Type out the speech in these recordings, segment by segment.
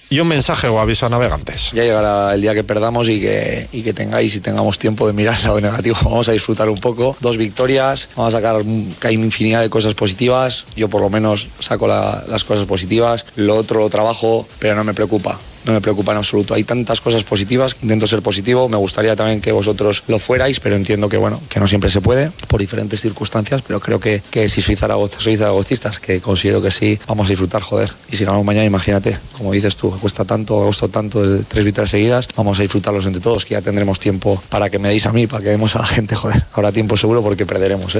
y un mensaje o aviso a navegantes. Ya llegará el día que perdamos y que tengáis y tengamos tiempo de mirar el lado negativo. Vamos a disfrutar un poco. 2 victorias, vamos a sacar que hay infinidad de cosas positivas. Yo por lo menos saco las cosas positivas. Lo otro lo trabajo, pero no me preocupa. No me preocupa en absoluto. Hay tantas cosas positivas, intento ser positivo. Me gustaría también que vosotros lo fuerais, pero entiendo que que no siempre se puede por diferentes circunstancias, pero creo que si sois zaragocistas, que considero que sí, vamos a disfrutar, joder. Y si ganamos mañana, imagínate, como dices tú, cuesta tanto, costó tanto, 3 victorias seguidas, vamos a disfrutarlos entre todos, que ya tendremos tiempo para que me deis a mí, para que demos a la gente, joder. Habrá tiempo seguro porque perderemos,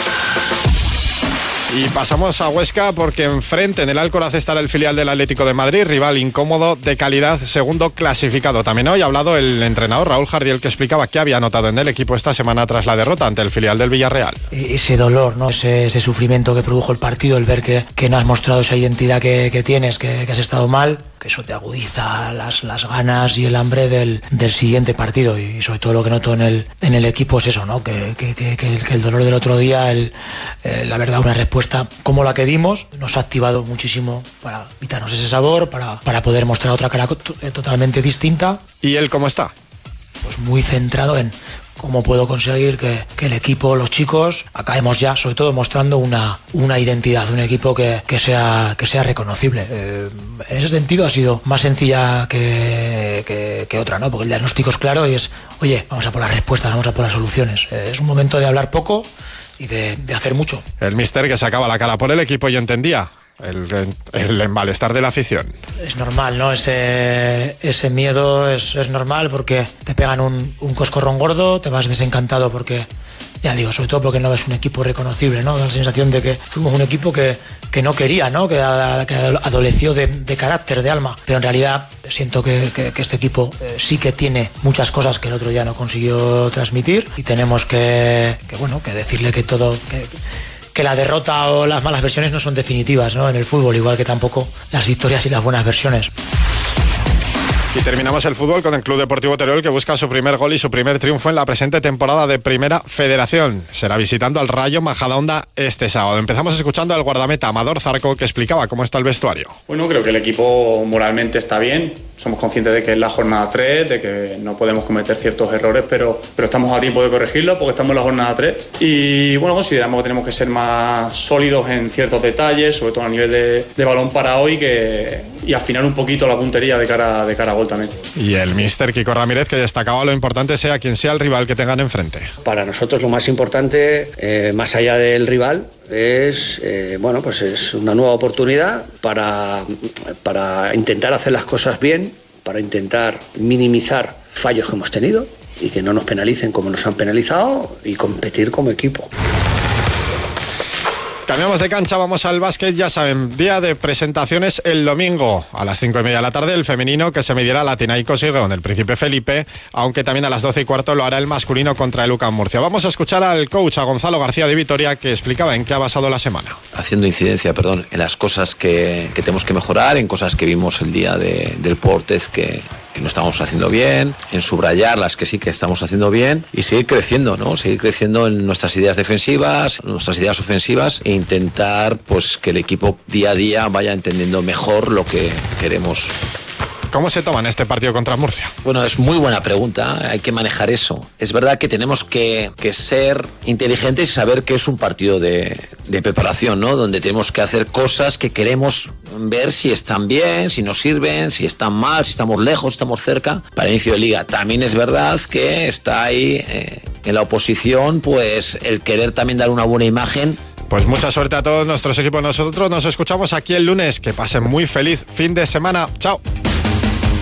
Y pasamos a Huesca porque enfrente en el Alcoraz estará el filial del Atlético de Madrid, rival incómodo de calidad, segundo clasificado. También hoy ha hablado el entrenador Raúl Jardiel, que explicaba qué había notado en el equipo esta semana tras la derrota ante el filial del Villarreal. Ese dolor, ¿no? Ese sufrimiento que produjo el partido, el ver que no has mostrado esa identidad que tienes, que has estado mal, que eso te agudiza las ganas y el hambre del siguiente partido. Y sobre todo lo que noto en el equipo es eso, ¿no? Que el dolor del otro día, la verdad, una respuesta como la que dimos nos ha activado muchísimo para quitarnos ese sabor, para poder mostrar otra cara totalmente distinta. ¿Y él cómo está? Pues muy centrado en cómo puedo conseguir que el equipo, los chicos, acabemos ya, sobre todo mostrando una identidad, un equipo que sea reconocible. En ese sentido ha sido más sencilla que otra, ¿no? Porque el diagnóstico es claro y es, oye, vamos a por las respuestas, vamos a por las soluciones. Es un momento de hablar poco y de hacer mucho. El míster que sacaba la cara por el equipo y entendía el malestar de la afición. Es normal, ¿no? Ese miedo es normal porque te pegan un coscorrón gordo, te vas desencantado porque, ya digo, sobre todo porque no ves un equipo reconocible, ¿no? Da la sensación de que fuimos un equipo que no quería, ¿no? Que adoleció de carácter, de alma. Pero en realidad siento que este equipo sí que tiene muchas cosas que el otro día no consiguió transmitir y tenemos que decirle que la derrota o las malas versiones no son definitivas, ¿no? En el fútbol, igual que tampoco las victorias y las buenas versiones. Y terminamos el fútbol con el Club Deportivo Teruel, que busca su primer gol y su primer triunfo en la presente temporada de Primera Federación. Será visitando al Rayo Majadahonda este sábado. Empezamos escuchando al guardameta Amador Zarco, que explicaba cómo está el vestuario. Bueno, creo que el equipo moralmente está bien. Somos conscientes de que es la jornada 3, de que no podemos cometer ciertos errores, pero estamos a tiempo de corregirlo porque estamos en la jornada 3. Y bueno, consideramos que tenemos que ser más sólidos en ciertos detalles, sobre todo a nivel de balón parado y afinar un poquito la puntería de cara a gol también. Y el míster Kiko Ramírez, que destacaba lo importante sea quien sea el rival que tengan enfrente. Para nosotros lo más importante, más allá del rival, es una nueva oportunidad para intentar hacer las cosas bien, para intentar minimizar fallos que hemos tenido y que no nos penalicen como nos han penalizado y competir como equipo. Cambiamos de cancha, vamos al básquet. Ya saben, día de presentaciones el domingo a las 5:30 de la tarde, el femenino que se medirá a Latinaico Sirgon del Príncipe Felipe, aunque también a las 12:15 lo hará el masculino contra el UCAM Murcia. Vamos a escuchar al coach, a Gonzalo García de Vitoria, que explicaba en qué ha basado la semana. Haciendo incidencia, en las cosas que tenemos que mejorar, en cosas que vimos el día del Portez que no estamos haciendo bien, en subrayar las que sí que estamos haciendo bien y seguir creciendo, ¿no? Seguir creciendo en nuestras ideas defensivas, nuestras ideas ofensivas e intentar que el equipo día a día vaya entendiendo mejor lo que queremos. ¿Cómo se toma en este partido contra Murcia? Bueno, es muy buena pregunta, hay que manejar eso. Es verdad que tenemos que ser inteligentes y saber que es un partido de preparación, ¿no? Donde tenemos que hacer cosas que queremos ver si están bien, si nos sirven, si están mal, si estamos lejos, si estamos cerca. Para el inicio de liga también es verdad que está ahí en la oposición, el querer también dar una buena imagen. Pues mucha suerte a todos nuestros equipos. Nosotros nos escuchamos aquí el lunes. Que pasen muy feliz fin de semana. Chao.